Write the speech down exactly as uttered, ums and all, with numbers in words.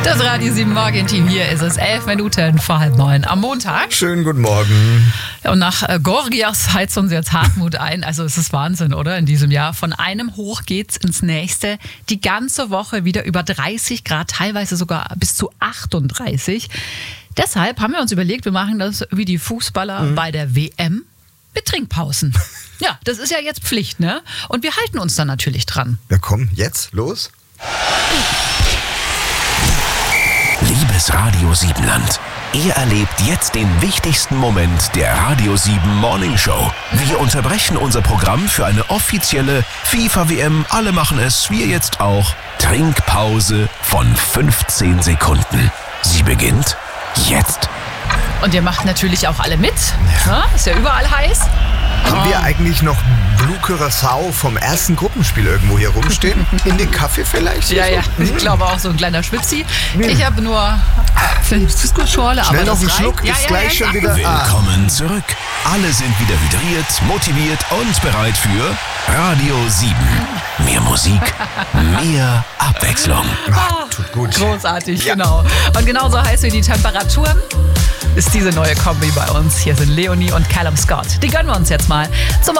Das Radio sieben Morgenteam, hier ist es elf Minuten vor halb neun am Montag. Schönen guten Morgen. Und nach äh, Gorgias heizt uns jetzt Hartmut ein. Also es ist Wahnsinn, oder? In diesem Jahr. Von einem Hoch geht's ins nächste. Die ganze Woche wieder über dreißig Grad, teilweise sogar bis zu achtunddreißig. Deshalb haben wir uns überlegt, wir machen das wie die Fußballer mhm. bei der W M mit Trinkpausen. Ja, das ist ja jetzt Pflicht, ne? Und wir halten uns dann natürlich dran. Ja komm, jetzt, los. Liebes Radio Siebenland, ihr erlebt jetzt den wichtigsten Moment der Radio sieben Morning Show. Wir unterbrechen unser Programm für eine offizielle FIFA-W M, alle machen es, wir jetzt auch, Trinkpause von fünfzehn Sekunden. Sie beginnt jetzt. Und ihr macht natürlich auch alle mit. Ja. Ist ja überall heiß. Haben wir eigentlich noch Blue Curacao vom ersten Gruppenspiel irgendwo hier rumstehen? In den Kaffee vielleicht? Ja, ja. Ich glaube auch so ein kleiner Schwipsi. Ich habe nur Franziskus-Schorle, aber Schnell das noch einen reicht. Schluck, Ja, ist ja, gleich ja, schon ja. wieder... Willkommen zurück. Alle sind wieder hydriert, motiviert und bereit für Radio sieben. Mehr Musik, mehr Abwechslung. Ach, tut gut. Großartig, Ja. genau. Und genauso heiß wie die Temperaturen ist diese neue Kombi bei uns. Hier sind Leonie und Callum Scott. Die gönnen wir uns jetzt mal. Zum